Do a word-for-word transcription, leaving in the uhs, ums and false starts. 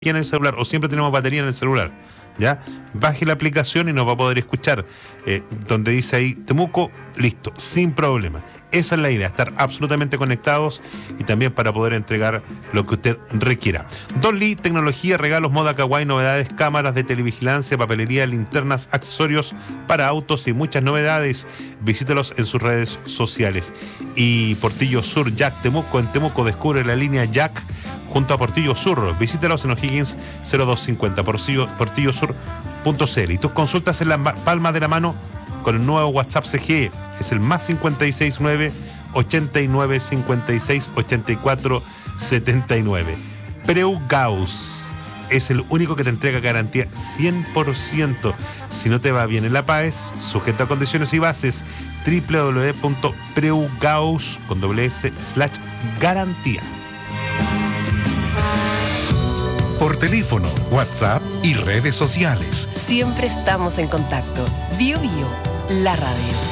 en el celular o siempre tenemos batería en el celular, ¿ya? Baje la aplicación y nos va a poder escuchar, eh, donde dice ahí Temuco, listo, sin problema. Esa es la idea, estar absolutamente conectados y también para poder entregar lo que usted requiera. Dolly, tecnología, regalos, moda kawaii, novedades, cámaras de televigilancia, papelería, linternas, accesorios para autos y muchas novedades. Visítelos en sus redes sociales. Y Portillo Sur, Jack Temuco, en Temuco descubre la línea Jack junto a Portillo Sur. Visítelos en O'Higgins cero dos cincuenta, portillo sur punto c l. Y tus consultas en la palma de la mano con el nuevo WhatsApp C G. Es el más cincuenta y seis nueve, ochenta y nueve, cincuenta y seis, ochenta y cuatro, setenta y nueve. Preugaus es el único que te entrega garantía cien por ciento. Si no te va bien en la PAES, sujeto a condiciones y bases, doble u doble u doble u punto preugaus con doble s slash garantía. Por teléfono, WhatsApp y redes sociales. Siempre estamos en contacto. Bio Bio, la radio.